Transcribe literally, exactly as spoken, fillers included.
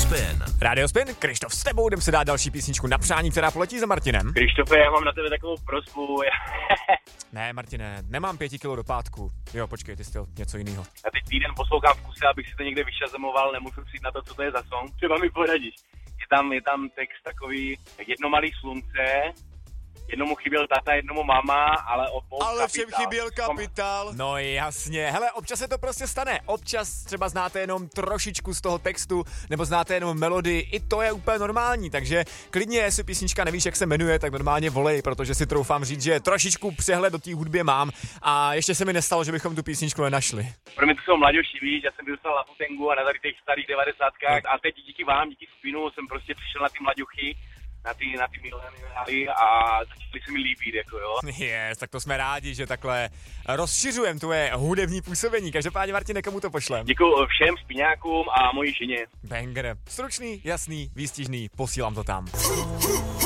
Spin. Radio Spin, Krištof s tebou, jdem se dát další písničku na přání, která poletí za Martinem. Krištofe, já mám na tebe takovou prosbu. Ne, Martine, nemám pěti kilo do pátku. Jo, počkej, ty jsi chtěl něco jiného. Já teď týden poslouchám v kuse, abych si to někde vyšazemoval, nemůžu přijít na to, co to je za song. Třeba mi poradíš. Je tam, je tam text takový, jedno malý slunce, jednomu chyběl tata, jednomu mama, ale obou Ale všem kapitál. chyběl kapitál. No jasně, hele, občas se to prostě stane. Občas třeba znáte jenom trošičku z toho textu, nebo znáte jenom melodii, i to je úplně normální, takže klidně, jestli písnička nevíš, jak se jmenuje, tak normálně volej, protože si troufám říct, že trošičku přehled do té hudbě mám a ještě se mi nestalo, že bychom tu písničku nenašli. Pro mě to jsou mladější, víš, já jsem vyrůstal na Putengu a na tady těch starých devadesátkách a teď díky vám, díky Spinu jsem prostě přišel na ty mladěchy, na ty, na ty mileniály a začali se mi líbit, jako jo. Yes, tak to jsme rádi, že takhle rozšiřujeme tvoje hudební působení. Každopádně, Martine, komu to pošlem? Děkuju všem Spiňákům a mojí ženě. Banger. Stručný, jasný, výstižný, posílám to tam.